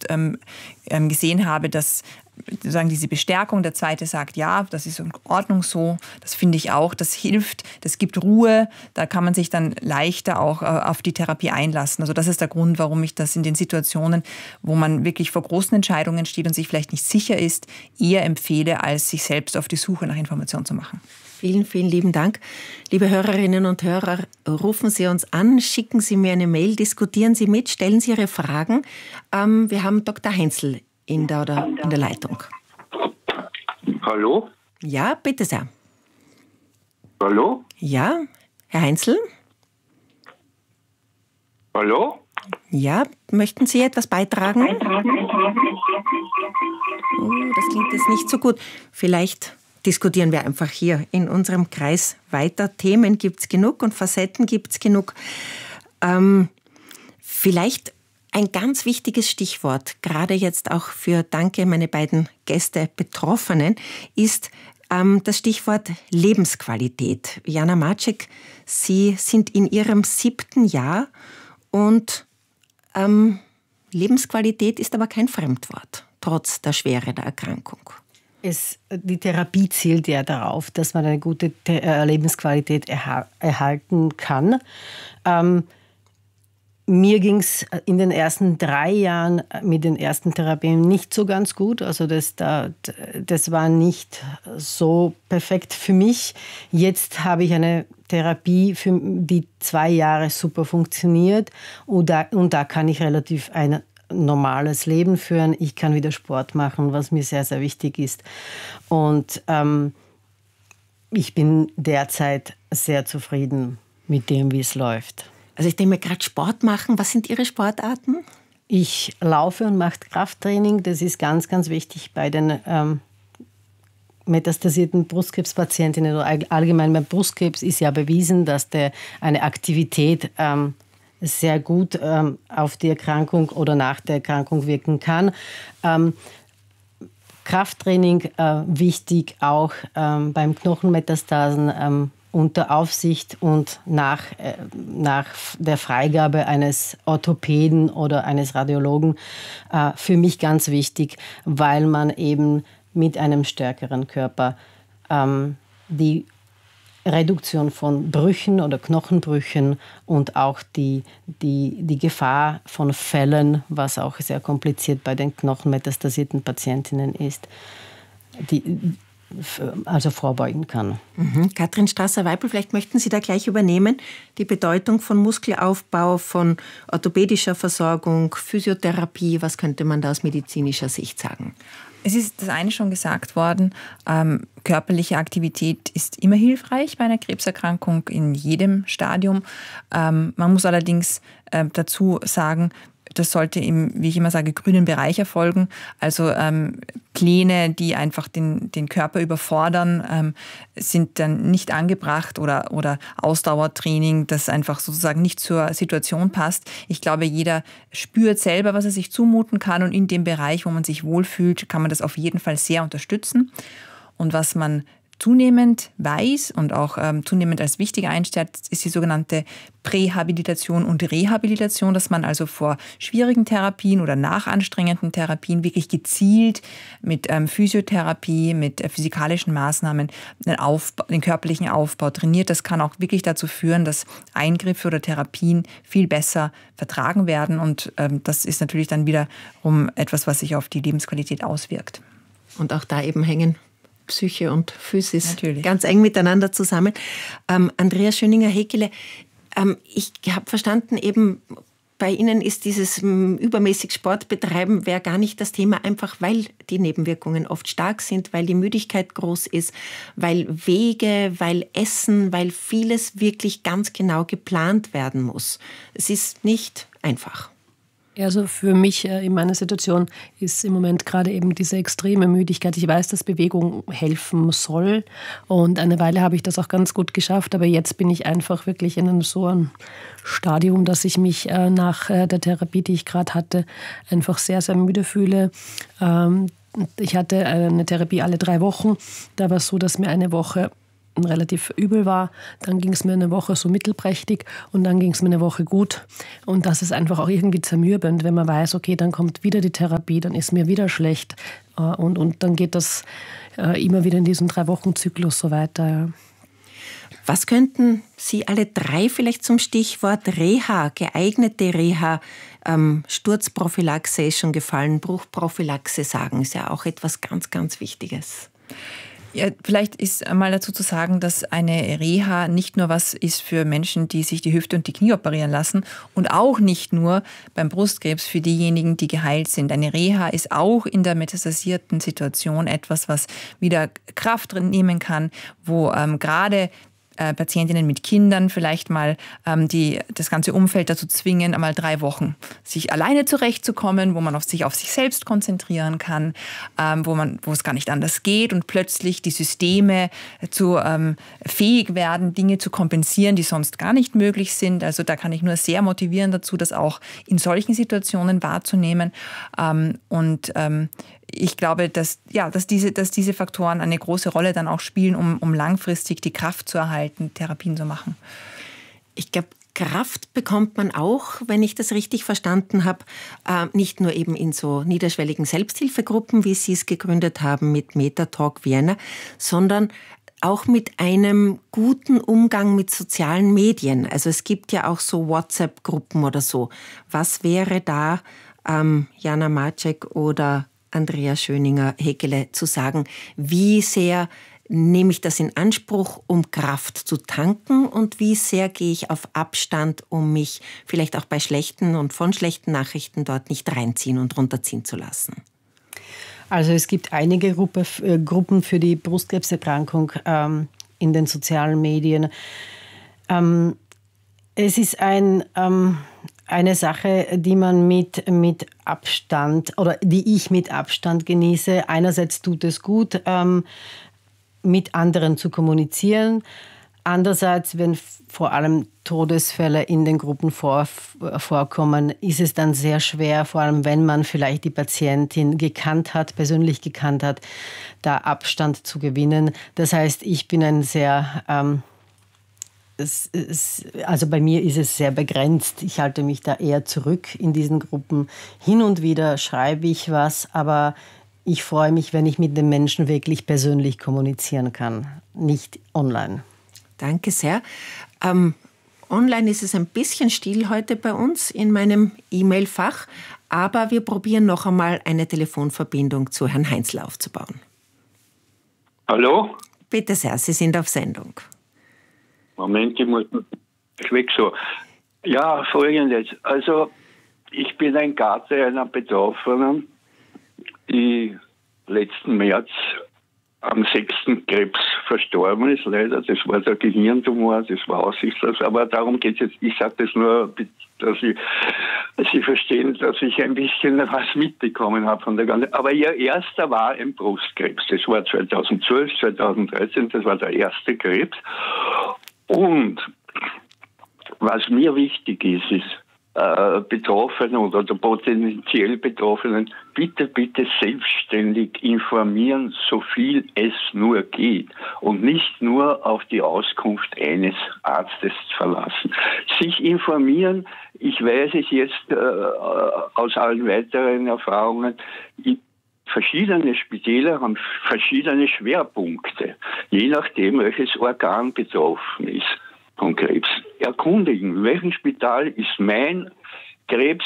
gesehen habe, dass sozusagen diese Bestärkung, der zweite sagt, ja, das ist in Ordnung so, das finde ich auch, das hilft, das gibt Ruhe, da kann man sich dann leichter auch auf die Therapie einlassen. Also das ist der Grund, warum ich das in den Situationen, wo man wirklich vor großen Entscheidungen steht und sich vielleicht nicht sicher ist, eher empfehle, als sich selbst auf die Suche nach Informationen zu machen. Vielen, vielen lieben Dank. Liebe Hörerinnen und Hörer, rufen Sie uns an, schicken Sie mir eine Mail, diskutieren Sie mit, stellen Sie Ihre Fragen. Wir haben Dr. Heinzel in der Leitung. Hallo? Ja, bitte sehr. Hallo? Ja, Herr Heinzel? Hallo? Ja, möchten Sie etwas beitragen? Das klingt jetzt nicht so gut. Vielleicht diskutieren wir einfach hier in unserem Kreis weiter. Themen gibt es genug und Facetten gibt es genug. Vielleicht ein ganz wichtiges Stichwort, gerade jetzt auch für, danke, meine beiden Gäste Betroffenen, ist das Stichwort Lebensqualität. Jana Maciek, Sie sind in Ihrem 7. Jahr und Lebensqualität ist aber kein Fremdwort, trotz der Schwere der Erkrankung. Die Therapie zielt ja darauf, dass man eine gute Lebensqualität erhalten kann. Mir ging es in den ersten 3 Jahren mit den ersten Therapien nicht so ganz gut. Also das war nicht so perfekt für mich. Jetzt habe ich eine Therapie, die 2 Jahre super funktioniert. Und da kann ich relativ ein normales Leben führen. Ich kann wieder Sport machen, was mir sehr, sehr wichtig ist. Und ich bin derzeit sehr zufrieden mit dem, wie es läuft. Also ich denke mir gerade Sport machen. Was sind Ihre Sportarten? Ich laufe und mache Krafttraining. Das ist ganz, ganz wichtig bei den metastasierten Brustkrebspatientinnen oder allgemein beim Brustkrebs ist ja bewiesen, dass eine Aktivität sehr gut auf die Erkrankung oder nach der Erkrankung wirken kann. Krafttraining wichtig auch beim Knochenmetastasen unter Aufsicht und nach der Freigabe eines Orthopäden oder eines Radiologen für mich ganz wichtig, weil man eben mit einem stärkeren Körper die Reduktion von Brüchen oder Knochenbrüchen und auch die Gefahr von Fällen, was auch sehr kompliziert bei den knochenmetastasierten Patientinnen ist, also vorbeugen kann. Katrin Strasser-Weipel, vielleicht möchten Sie da gleich übernehmen, die Bedeutung von Muskelaufbau, von orthopädischer Versorgung, Physiotherapie, was könnte man da aus medizinischer Sicht sagen? Es ist das eine schon gesagt worden, körperliche Aktivität ist immer hilfreich bei einer Krebserkrankung in jedem Stadium. Man muss allerdings dazu sagen, das sollte im, wie ich immer sage, grünen Bereich erfolgen. Also Pläne, die einfach den Körper überfordern, sind dann nicht angebracht oder Ausdauertraining, das einfach sozusagen nicht zur Situation passt. Ich glaube, jeder spürt selber, was er sich zumuten kann und in dem Bereich, wo man sich wohlfühlt, kann man das auf jeden Fall sehr unterstützen. Und was man zunehmend weiß und auch zunehmend als wichtig einstellt, ist die sogenannte Prähabilitation und Rehabilitation, dass man also vor schwierigen Therapien oder nach anstrengenden Therapien wirklich gezielt mit Physiotherapie, mit physikalischen Maßnahmen den körperlichen Aufbau trainiert. Das kann auch wirklich dazu führen, dass Eingriffe oder Therapien viel besser vertragen werden und das ist natürlich dann wiederum etwas, was sich auf die Lebensqualität auswirkt. Und auch da eben hängen Psyche und Physis natürlich ganz eng miteinander zusammen. Andrea Schöninger-Hekele, ich habe verstanden, eben bei Ihnen ist dieses übermäßig Sport betreiben wäre gar nicht das Thema, einfach weil die Nebenwirkungen oft stark sind, weil die Müdigkeit groß ist, weil Wege, weil Essen, weil vieles wirklich ganz genau geplant werden muss. Es ist nicht einfach. Also für mich in meiner Situation ist im Moment gerade eben diese extreme Müdigkeit. Ich weiß, dass Bewegung helfen soll und eine Weile habe ich das auch ganz gut geschafft, aber jetzt bin ich einfach wirklich in so einem Stadium, dass ich mich nach der Therapie, die ich gerade hatte, einfach sehr, sehr müde fühle. Ich hatte eine Therapie alle 3 Wochen. Da war es so, dass mir eine Woche relativ übel war. Dann ging es mir eine Woche so mittelprächtig und dann ging es mir eine Woche gut. Und das ist einfach auch irgendwie zermürbend, wenn man weiß, okay, dann kommt wieder die Therapie, dann ist mir wieder schlecht. Und dann geht das immer wieder in diesem 3-Wochen-Zyklus so weiter. Ja. Was könnten Sie alle drei vielleicht zum Stichwort Reha, geeignete Reha, Sturzprophylaxe ist schon gefallen, Bruchprophylaxe sagen, ist ja auch etwas ganz, ganz Wichtiges. Ja, vielleicht ist einmal dazu zu sagen, dass eine Reha nicht nur was ist für Menschen, die sich die Hüfte und die Knie operieren lassen und auch nicht nur beim Brustkrebs für diejenigen, die geheilt sind. Eine Reha ist auch in der metastasierten Situation etwas, was wieder Kraft drin nehmen kann, wo gerade Patientinnen mit Kindern vielleicht mal das ganze Umfeld dazu zwingen, einmal 3 Wochen sich alleine zurechtzukommen, wo man sich auf sich selbst konzentrieren kann, wo es gar nicht anders geht und plötzlich die Systeme fähig werden, Dinge zu kompensieren, die sonst gar nicht möglich sind. Also da kann ich nur sehr motivieren dazu, das auch in solchen Situationen wahrzunehmen. Ich glaube, dass diese Faktoren eine große Rolle dann auch spielen, um langfristig die Kraft zu erhalten, Therapien zu machen. Ich glaube, Kraft bekommt man auch, wenn ich das richtig verstanden habe, nicht nur eben in so niederschwelligen Selbsthilfegruppen, wie Sie es gegründet haben mit Metatalk Vienna, sondern auch mit einem guten Umgang mit sozialen Medien. Also es gibt ja auch so WhatsApp-Gruppen oder so. Was wäre da, Jana Maciek oder Andrea Schöninger-Hekele, zu sagen, wie sehr nehme ich das in Anspruch, um Kraft zu tanken und wie sehr gehe ich auf Abstand, um mich vielleicht auch bei schlechten und von schlechten Nachrichten dort nicht reinziehen und runterziehen zu lassen? Also es gibt einige Gruppen für die Brustkrebserkrankung in den sozialen Medien. Es ist eine Sache, die man mit Abstand oder die ich mit Abstand genieße. Einerseits tut es gut, mit anderen zu kommunizieren. Andererseits, wenn vor allem Todesfälle in den Gruppen vorkommen, ist es dann sehr schwer, vor allem wenn man vielleicht die Patientin persönlich gekannt hat, da Abstand zu gewinnen. Das heißt, ich bin ein sehr... Also bei mir ist es sehr begrenzt. Ich halte mich da eher zurück in diesen Gruppen. Hin und wieder schreibe ich was, aber ich freue mich, wenn ich mit den Menschen wirklich persönlich kommunizieren kann, nicht online. Danke sehr. Online ist es ein bisschen still heute bei uns in meinem E-Mail-Fach, aber wir probieren noch einmal eine Telefonverbindung zu Herrn Heinzl aufzubauen. Hallo? Bitte sehr, Sie sind auf Sendung. Moment, ich weg so. Ja, Folgendes. Also, ich bin ein Gatte einer Betroffenen, die letzten März am 6. Krebs verstorben ist, leider. Das war der Gehirntumor, das war aussichtslos. Aber darum geht es jetzt. Ich sage das nur, dass Sie verstehen, dass ich ein bisschen was mitbekommen habe von der ganzen. Aber ihr erster war ein Brustkrebs. Das war 2012, 2013, das war der erste Krebs. Und was mir wichtig ist, Betroffenen oder potenziell Betroffenen, bitte selbstständig informieren, so viel es nur geht und nicht nur auf die Auskunft eines Arztes verlassen. Sich informieren, ich weiß es jetzt aus allen weiteren Erfahrungen, verschiedene Spitäler haben verschiedene Schwerpunkte, je nachdem, welches Organ betroffen ist von Krebs. Erkundigen, in welchem Spital ist mein Krebs,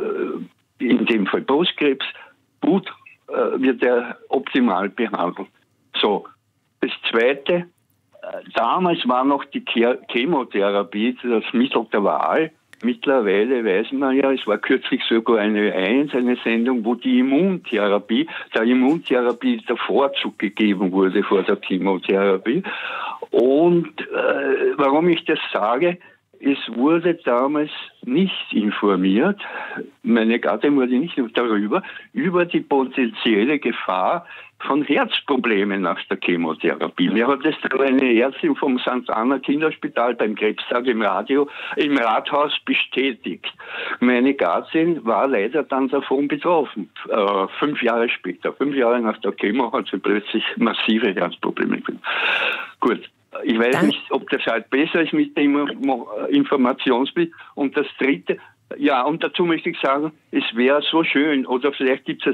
in dem Fall Brustkrebs, gut, wird er optimal behandelt. So, das Zweite, damals war noch die Chemotherapie das Mittel der Wahl. Mittlerweile weiß man ja, es war kürzlich sogar eine Sendung, wo der Immuntherapie der Vorzug gegeben wurde vor der Chemotherapie. Und warum ich das sage, es wurde damals nicht informiert, meine Gattin wurde nicht darüber, über die potenzielle Gefahr von Herzproblemen nach der Chemotherapie. Mir hat das eine Ärztin vom St. Anna Kinderspital beim Krebstag im Rathaus bestätigt. Meine Gattin war leider dann davon betroffen. 5 Jahre später, 5 Jahre nach der Chemo hat sie plötzlich massive Herzprobleme gekriegt. Gut. Ich weiß nicht, ob das halt besser ist mit dem Informationsbild. Und das Dritte, ja, und dazu möchte ich sagen, es wäre so schön, oder vielleicht gibt es